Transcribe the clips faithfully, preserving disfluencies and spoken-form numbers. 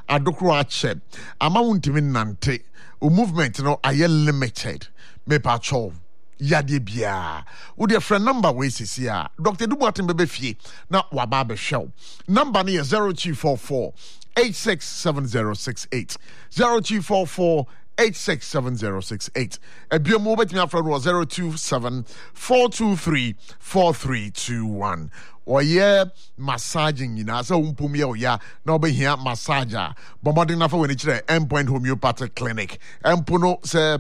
adokro ache ama wuntimi nante o movement no aye limited me pacho yade bia wo de friend number we sisi a Doctor Dubuatin bebe fie na waba be hwew number no zero two four four eight six seven zero six eight zero two four four eight six seven zero six eight. Ebiomo betimi afra no zero two seven four two three four three two one. Oye massaging nyina sa umpum ye oya na obehia massager bomodin na fa weni kire Endpoint Homeopathic Clinic empono se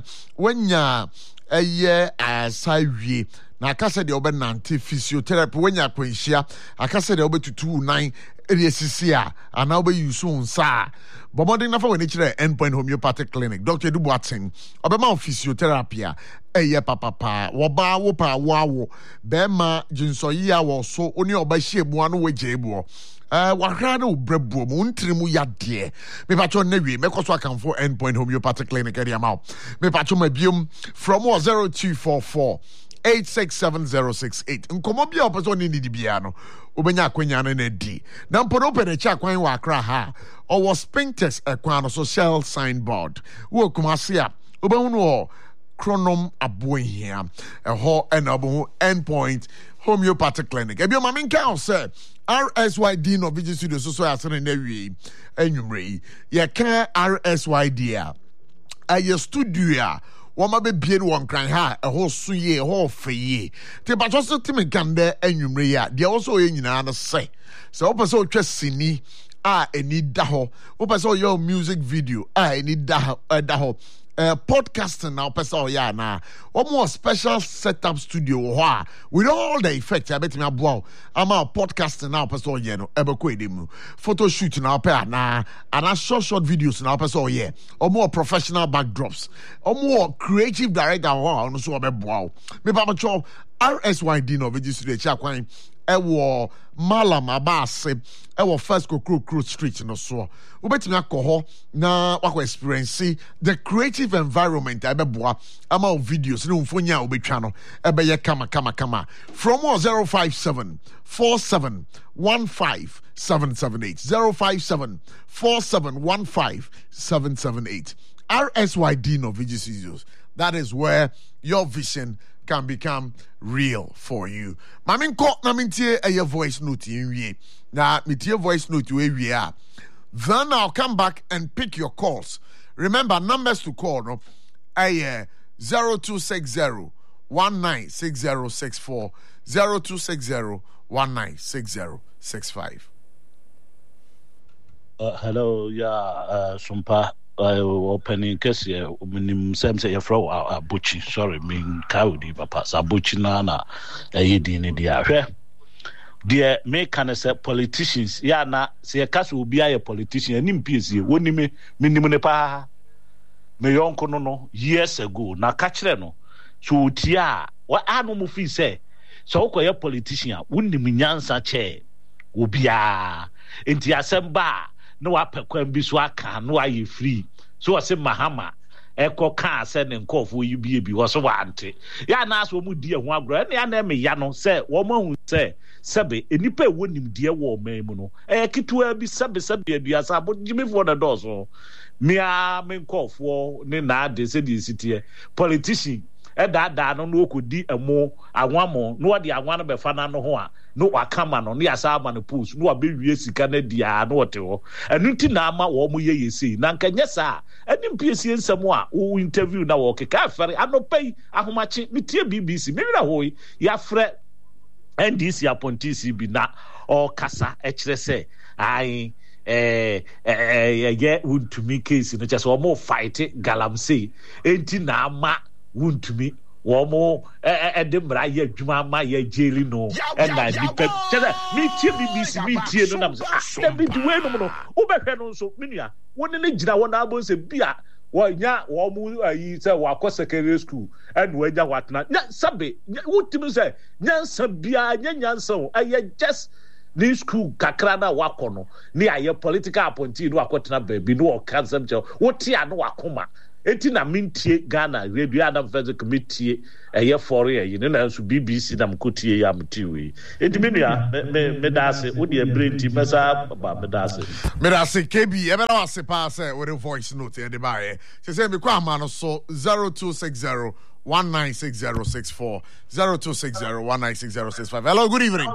wenya eye asawie na akase de obe nante physiotherapy wenya kwanhia akase de obetutu nine eriesisi a ana obe yusu nsa bomodin na fa weni kire Endpoint Homeopathic Clinic Doctor Dubuatin obema physiotherapy a eye papa woba wo pa wawo bema jinsoyi a wo so oni oba hiemu anu wejebu Uh, wahra na ubrebu mu ntrimu ya de me pacho na wi me koso akanfo Endpoint Homeopathic Clinic area ma me pacho mabium from zero two four four eight six seven zero six eight nkomo bia opeso ni ndi bia no obenya akwanya no na di na mpono pe na cha kwan wa akra ha owo Spintex ekwan no social signboard wo kumase a obehu no chronom abohia eho ena obo Endpoint Homeopathic Clinic ebio ma menka say R S Y D no Vigi Studio so so asene na wi enwumre ye ka R S Y D a aye studio a woma be bie no won kran ha eho so ye ho feye te ba so timi gande enwumre ya de also ye nyina na se so opa so twa sini a eni da ho opa so your music video a eni da da ho Uh, podcasting now, person, yeah, na. Or more special setup studio, wow, with all the effects. I bet me, wow, I'm a podcasting now, person, yeah, no, ever quit him. Photo shooting now, pair, na, and a short, short videos now, person, yeah, or more professional backdrops, or more creative director, wow, no, so I'm wow. Me, Papa Cho, R S Y D no, Vigi Studio, Chakwan. Ewo Malam Abase ewo First Kokro Crow Street no so ubetimi akoho na wako experience the creative environment abeboa ama videos no mfonya obetwa no ebeye kama kama kama from zero five seven four seven one five seven seven eight zero five seven four seven one five seven seven eight R S Y D no Vigi Studios. That is where your vision can become real for you. Mamin ko na mintie a voice note in wie. Na mitie voice note we wie a. Then I'll come back and pick your calls. Remember numbers to call no eh zero two six zero one nine six zero six four zero two six zero one nine six zero six five. Uh, hello, yeah, uh, Sumpa. Uh, opening case here, minim same say your fro abuchi. Sorry, mean kaudi papa abuchi na na eyedi ni dia. Hwe. Dear me can say politicians, ya na say case will be a politician enim P S woni me minim ne pa. Me yonko no no years ago na ka kire no. So tia wa anu mu fi say so koye politician woni nyansa che obia enti asemba no apekwan bi so aka no aye free so wase mahama eko ka se ne nkofo yi bi bi wo so wante ya na so mu die ho agro ne ya na me ya no se wo mahu se sebe enipa e wonim die wo memu no e kitwa bi sebe sebe aduasa abo jimifo na doso me a me nkofo ne na ade se di sitie politician e da da no no okodi emo anwamo no de anwa no be fa na no ho a no wakama no ne asa ama no post no abewie sika na dia no wote ho enu ti na ama wo mo ye yesi na nkanye sa enim piesie nsem a wo interview na wo keka afere anopai ahomache metie B B C me wira hoyi ya frɛ N D C appointee C B na o kasa e kire se ai eh eh ye wontumi case no just o mo fight galamsey enti na ama wontumi womo eh edemra ye adwuma ma ye jeli no and na nipa tell me tie B B C me tie no nam say ah David we no no wo behwe no so menua woni ne gira wona abo se bia wonya wo mu ayi say wakọ secondary school and wanya watna nya sabe wotimi say nyansa bia nya nyansa o aye just ni school kakra na wakọ no ni aye political appointee no akọtena ba bi no o kansem che wotia no wakoma enti na mintie Ghana radio Adam Fez committee eye for ye ne na so B B C na mkotie ya mtiwi enti me nua me me dase wo de brenti mesa ba me dase me dase K B e be na wase pa say with voice note e de ba ye say say me kwa ama no so zero two six zero one nine six zero six four zero two six zero one nine six zero six five. Hello, good evening.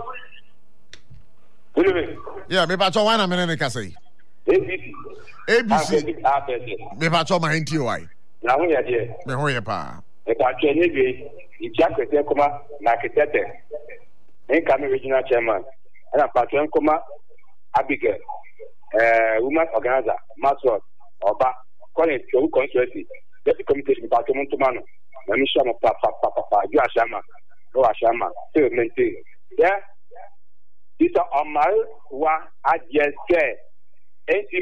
Good evening. Yeah, me pacho wana me ne ka say A B C. A B C. Me pacho ma henti why. Na ho ya de. Me ho ye pa. E pacho ni be ija kwete koma na kitete. En ka me regional chairman. Ana pacho koma Abigail. Eh, woman organizer, Maswat, Oba, calling to constituency. Deputy committee pacho muntumano. Na mi shama pa pa pa pa. You ashama. No ashama. So maintain. Yeah. This on my wa adjust. Enti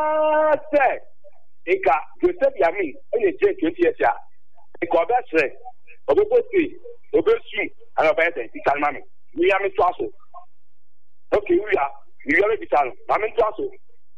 paase eka Joseph Yami ene je twenty years ya eka obesre obeposi obesu ana obese ti kalma mi ni ya mi to aso okay we are we are be talo ma mi to aso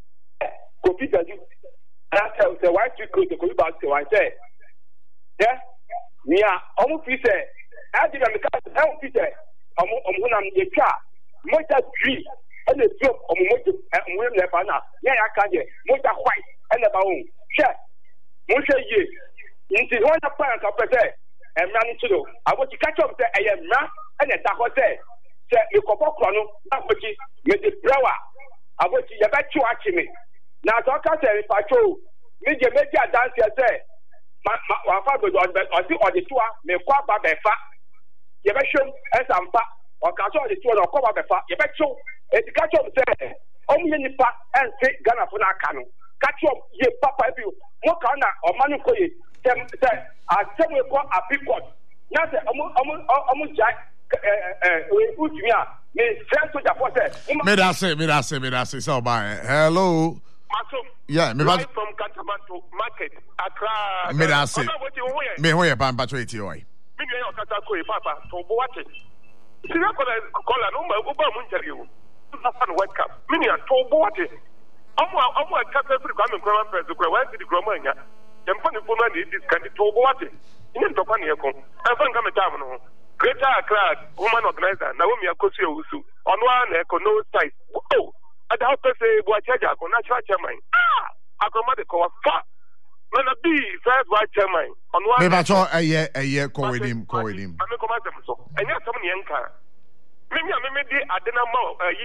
ko pi taju ana tell say why you go to ko ba say why say yeah ni a omu fi say a di na mi ka e omu fi say omu omu na mi twa mo ta three and the job of Mojo and William Lebana, yeah, I can't get Moja White and the Baum. Check Moshe Ye. Into one of Parent of Pete and Manny Tudo. I want to catch up there. I am not and a Tahote. Say, you go back on that which is with the brower. I want to bet you watching me. Now, talk out there if I told me, you make your dance here. Say, my father was on the tour, may quite by the fat. You bet you as I'm fat or catch on the tour or come up the fat. You bet you. E ti catch up say o mu nipa en se Ghana fo na aka no catch up ye papa bi mo ka na o manu ko ye tem say asem we ko apicot na say o mu o mu o mu ja eh eh we utumi a me friend to Japan say me da say me da say me da say so bye hello Masom yeah me right from Kantamanto market Accra me da say me ho ye pa pa to eti oi me nwe o kata ko e papa to bo wate sira ko la no ma go ba mu interview Fan World Cup. Mini a tobo what it. Omo omo a captain for come and come press the why the gromanya. Dem fan the phone need this kind of tobo what it. In to pan here come. And fan come down no. Greater Accra woman organizer Naomi Akosi Owusu. On one eco no size. Oh, at how to say boy charge ko natural chairman. Ah, akoma de ko fa. Na na bi first white chairman. On one me ba cho eye eye ko wedim ko wedim. Ame ko ma dem so. Enya som ne enka. Mimi a mimi di adena ma ayi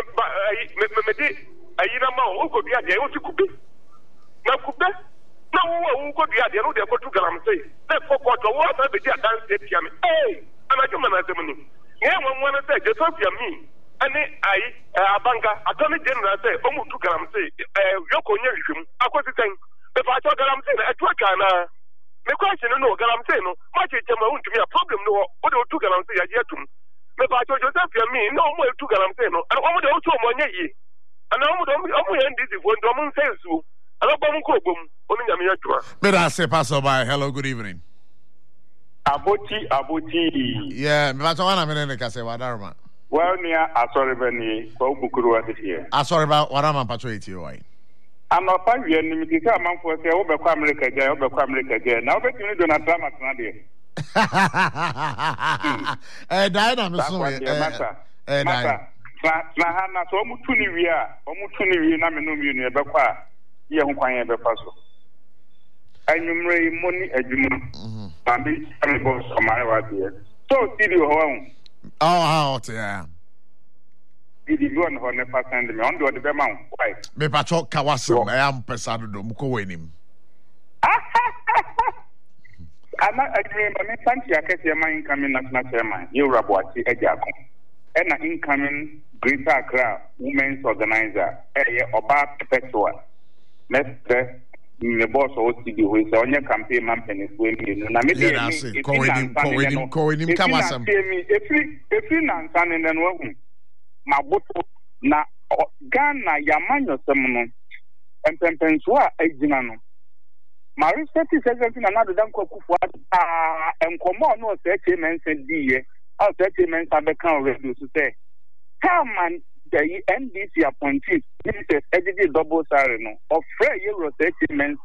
me me di ayi na ma o ko bi ade o ti kubi na kubi na wo wo ko bi ade no de ko tu galam sei na ko ko to wo ta be di adan se tia me eh ana juma na dem ni nge mo mo na se je to bia mi ani ayi abanka atoni general say o mu tu galam sei eh yoko nya hwim akosi tan be fa to galam sei na etu aka na me question no galam sei no ma che chema untumi a problem no wo de tu galam sei ya je tum me ba to Joseph ya mi no mo etu galam say no and omo de otu omo nya yi and omo de omo ya ndisi fo ndo mo nse nsu and obo mo ko bom oni nya me yadua me da say pass by hello good evening Aboti aboti yeah me ba to wana me ne ka say wadarma well near asori bani ko bukuru wa here asori ba warama pacho eti oi ama pa wi ni mi ka manfo say wo be kwa America je wo be kwa America je na wo be tuni Donald Trump atana de eh dai na me so eh eh dai na ha na so mu tuni wi a o mu tuni wi na me no mi nu e be kwa ye ho kwan ye be fa so anyumre moni adwuma bambi ame boss o mare wa de so studio ho on oh how to yeah did you on ho ne pa send me on do the be man why me pacho kawaso I am pesado do mko wenim ana agreement me fanti akese man incoming national chairman Europe ati ejiako e na incoming Greater Accra women's organizer eh oba perpetual mestre me boss o ti di we say onye campaign man penifo emi na me dey ni ko wenim ko wenim ko wenim kawasam efri efri na nsane ne no hu maboto na Ghana yamanyo sem no empempenso a agina no ma respect secretary na nadu dan kwakufu ah enkomo no se che mense diye o se che mense be kan already so say come and the N D C appointees ministers edit double salary no of free euro se che mense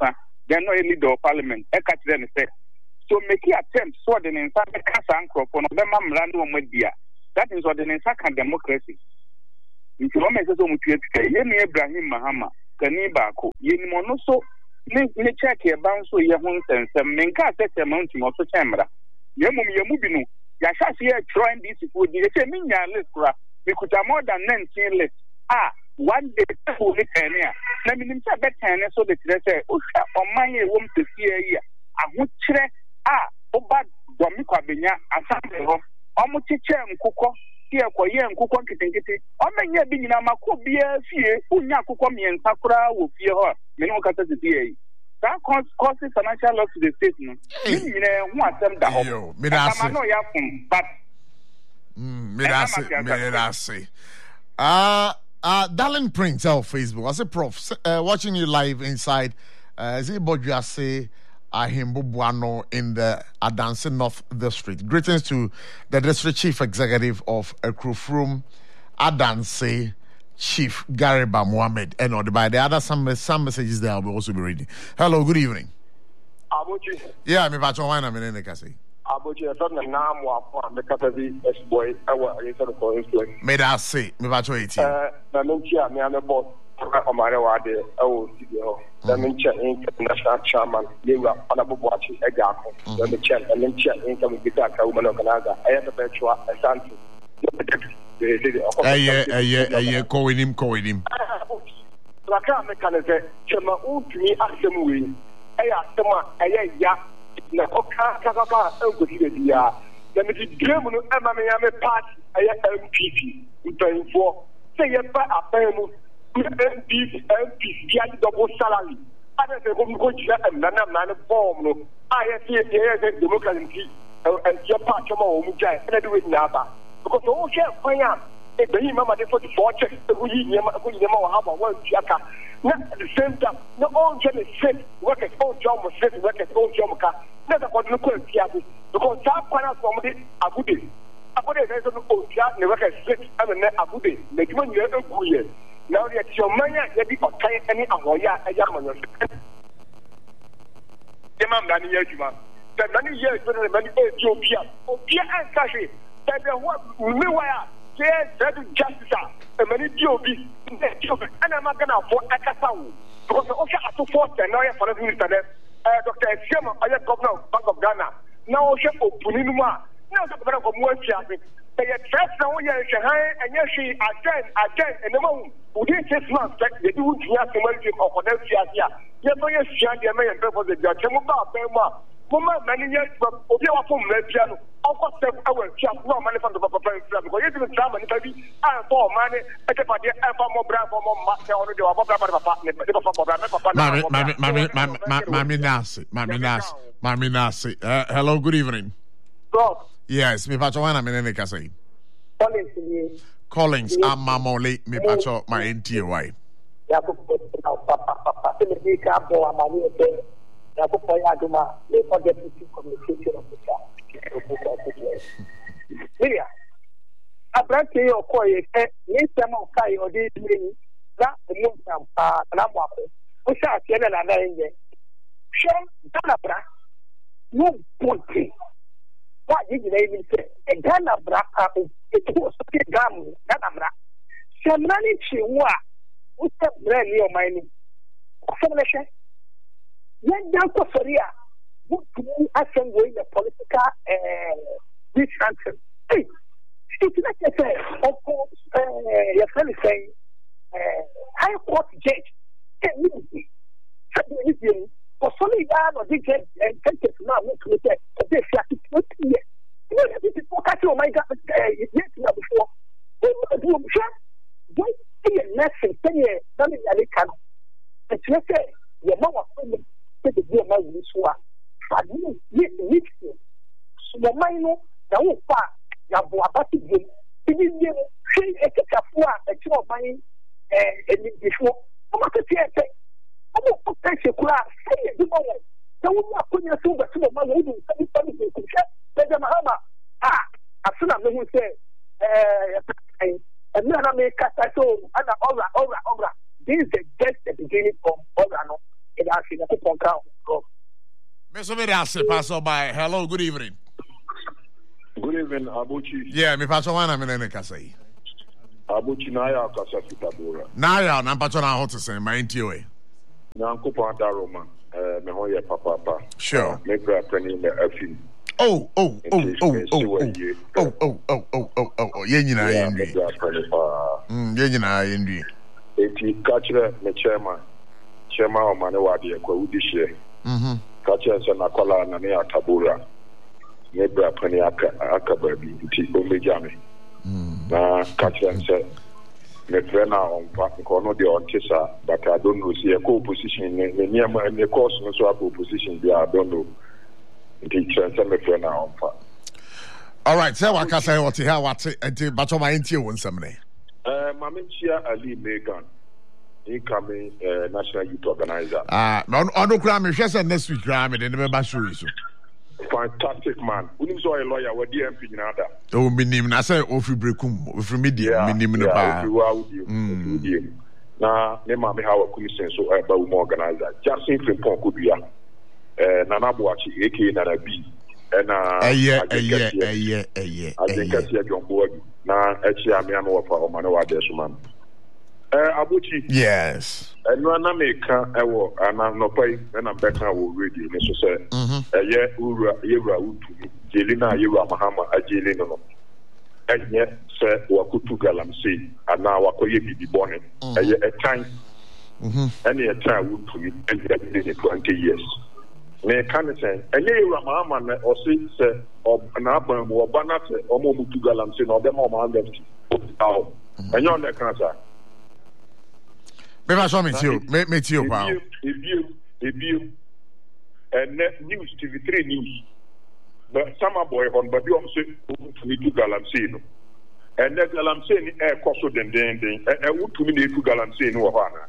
they're not a leader of parliament. I catch them say. So make an attempt so the inside the casa and crop on them random media. That is what the inside democracy. If you want to say, Yemi Ibrahim Mahama, Kanibako, Yeni Monoso, ne check your bounce so your homes and some menka set a mountain of the camera. Yemu Yamubinu, Yasha here trying this would be a minya list. We could have more than nineteen lists. Ah, one day people will turn here. Let me say better so that they say, Usha or my womb to see a year. I would check. Ah, Oba Domiko Benya, Assembly of Omuchicha and Kuko, here for year and Kuko Kitty. Or may be in a Mako be a fear, Unya Kukomi and Sakura will fear her, Menokata the D A. That causes financial loss to the state. You know, what them down. Yo, Midasi. But Midasi, Midasi. Ah, uh, Darling Prince, our Facebook. I say, Prof, uh, watching you live inside, uh, Zibodja say, Ahimbo Buano in the Adansi North District. Greetings to the District Chief Executive of Ekrufrum, Adansi, Chief Gariba Mohammed. And by the other some some messages there will also be reading. Hello, good evening. Abuchi. Yeah, me bacho wana me ne kasi. Abuchi, I thought na naam wa kwa me katabi S boy. Awa, I said for influence. Me da say me bacho eighteen. Uh, na mentia me ame boss. Omare wade awo studio. Na mentia international chairman. Lewa Honorable Boachi Egako. Na mentia na mentia income bita ka woman organizer. Aya the petrol Asante. Aye aye aye ko with him ko with him. Laka me kan say chema utumi asem we. Aya asema aya ya na oka ka ka ka engoti de dia. Na me di dream no ema me ya me party aya M P P. Mpanfo say ye ba apenu M P M P dia double salary. Ada se ko ko jira na na na bomb no. Aya see ye democracy and your party ma o mu jai. Na do it na ba. Because all share fire, if the Imam had for the fortune, the William will have a one jacka. Not at the same time, not all Jen is sick, work at all job was sick, work at all job. Never got no question because that finance from the Abude. Abude has no ocean, the work at sick, and then Abude, make one year a good year. Now that your money, let me for any Ahoya, a young man. The man, many years, you the many years, the many Ethiopia, Opia and Kashi. That the what meanwhile, yes, that justice, and many P O B, and I'm not going to afford a castle because the ocean has to force the lawyer for the minister, Doctor Shema, I am governor of Bank of Ghana. Now, ocean of Punima, now the governor of Montreal. They are trapped now in Shanghai, and yes, she attend, attend, and the moon within six months, they do have to make it of Philadelphia. Yes, yes, yes, the American for the judge, and about Belma. Mama, many years from Obia from Legiano, of course, I will just no money from the Papa because you didn't tell me, I for money, I get my dear, I for more brand for more master or the Papa, Mammy Nasi, Mammy Nasi, Mammy Nasi. Hello, good evening. Yes, me pacho wana menene kasi. Collins, I'm Mamoli, me pacho my N T Y. Aduma, the deputy communication officer. Media. I brought to your coy, Mister Mokai or this meeting, that the moon from Namwako, which are Tiana and I. Shem Danabra, no pointy. What did you even say? A Danabra, it was a gum, Danabra. Shamani Chiwa, what's that brand new mining? When Danko Soria, what to me assembly the political this answer. Hey, it's not a say, of course, your friend is saying, High Court judge, can me for some or they get and take it now, look at it, they say, you know, this is for catching my God, yes, before. They will do a shot. Don't see a lesson, ten years, nothing that they can. It's not say, your mama. The dear man is one. But you need to. So the minor, the whole part, you have about to give. It is a catafua, a two of mine, and before. I'm not a theatre. I'm not a potential class. Say it, the moment. The woman put your silver to the man who is coming to the chef. There's a Mahama. Ah, as soon as we say, eh, and then I make a tattoo, and Ora, Ora, Ora. This is just the beginning of Orano. In that's in a coupon count. Mister Medase, Pastor by. Hello, good evening. Good evening, Abuchi. Yeah, me Pastor one, I'm in the Kasai. Abuchi Naya Kasafita. Naya, I'm Pastor Hot to say, my intuition. Nanko Panta Roman, Mehoya Papa. Sure. Make a penny in the film. Oh, oh, oh, oh, oh, oh, oh, oh, oh, oh, oh, oh, oh, yeah, you know, I envy. Mm, yeah, you know, I envy. If you catch the chairman, chairman of Manawadi, a Kawudishi, catch us an Akola and Nania Tabura, Nebra Penny Akababi, Omejami. Na catch them said, Metrena on Pakono de Ontisa, but I don't know, see a co position, near my course, no swap position, I don't know. All right, so what can I say? What you have? What you but my interview one Sunday. Uh, Mamenchia Ali Megan, incoming uh, national youth organizer. Ah, no, no, no, crime. She said next week, crime. Then the member show you. Fantastic man. We need a lawyer. What D M P nada. Oh, me name. I say Ofi Brekum. Ofi me di. Me name no pa. Na ne mami hawa commission so eba umo organizer. Justin Frimpong Kuduya. Eh, Nana Boachi, A K Nana B, and uh, yeah, yeah, yeah, yeah, yeah. I think I see a young boy now. Actually, I'm a man for Manoa Desman. Eh, Abuchi, yes, and no, I make a war, and I'm not paying, and I'm better already. Necessary. A year, Ura, Ura, Jelina, Ura, Mahama, a Jelino. And yet, sir, Wakutu Galamsi, and now Wakoye be born a time. Any a time would to me, and twenty years. Me can say, and you Ramama or say, sir, or an album or banat or Momutu Galamsin or the Mama left. Oh, and you're on the cancer. Maybe I saw me too. Make me too, wow. If you, if you, and news, T V three news, but summer boy on, but you also to me to Galamsin. And that Galamsin air cost than then, and would to me to Galamsin or Havana.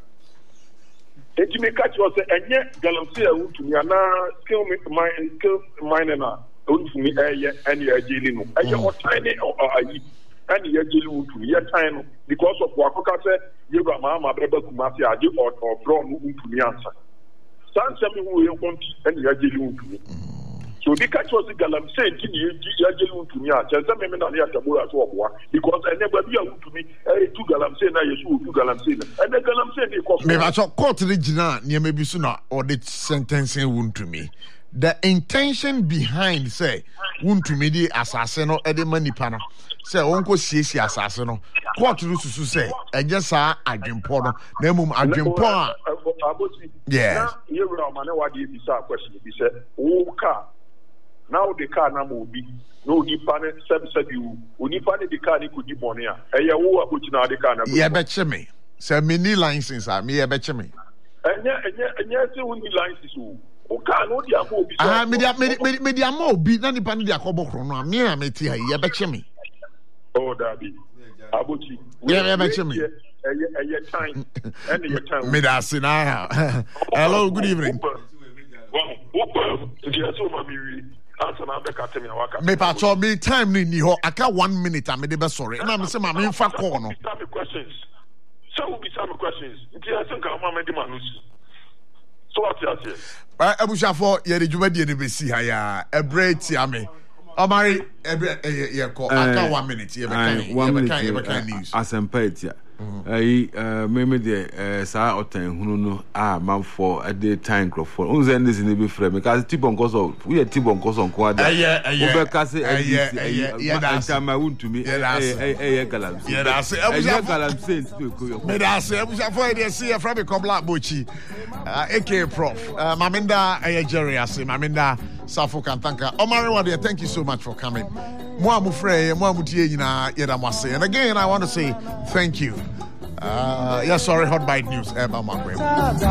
Eti me catch was enye galamsey a wutu mi ana skill me mine skill mine na wutu mi eye any agili no eye o tiny ayi any agili wutu ye tiny no because of wakoka say yeba mama beba kumasi age or or bro no wutu mi answer san say me hu ye konti any agili wutu mi so the catch was galamsey ti ni agili wutu mi a say me me na ya tabura so oboa because eneba bi a wutu mi e tu galamsey na yesu wutu galamsey na and galamsey dey cause me ba so court original near maybe so na audit sentencing wutu mi the intention behind say wutu mi di asase no e de manipa na say wonko siesie asase no court ru susu say eje sa adwempo no na mum adwempo a yeah you were man what do you be say question be say wo car now the car na mo bi no ni pane seb seb you oni pane the car ni kudi bone a eye wo abochi na the car na yeah be che me say me ni license a me ye be che me enye enye enye say we ni license o o car no dia mo bi ah me dia me me dia mo bi na ni pane dia kobokro no a me a me ti ha ye be che me oh daddy abochi yeah yeah be che me eye eye time and your time me da sin na hello good evening me pacho me time ni ni ho aka one minute am dey be sorry na me say ma me fa call no questions so we be some questions nti asen ka ma me di manus so what you say eh abusha for ye de djuma die ne be si ha ya ebre ti ame omari ebre ye ko aka one minute ye be kan ye be kan ye be kan news asempa etia eh me me de sa otan hunu no ah man for a day time crop for unze ndezi ne be frame because tibon koso we tibon koso nko ada eh we ka say eh eh anta ma wuntumi eh eh galam yeah that's it eh galam say to ko me da say abusha for dey see from Kobla Bochi aka prof maminda eh Jerry ase maminda Safo Kantanka Omari Wade, thank you so much for coming. Mo amufre mo amutie nyina yeda mo ase. And again I want to say thank you. Uh, yeah, sorry, Hot Bite News.